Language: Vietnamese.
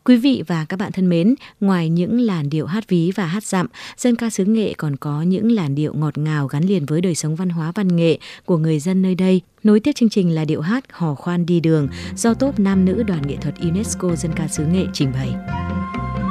Quý vị và các bạn thân mến, ngoài những làn điệu hát ví và hát dặm, dân ca xứ Nghệ còn có những làn điệu ngọt ngào gắn liền với đời sống văn hóa văn nghệ của người dân nơi đây. Nối tiếp chương trình là điệu hát Hò khoan đi đường do tốp nam nữ Đoàn nghệ thuật UNESCO dân ca xứ Nghệ trình bày.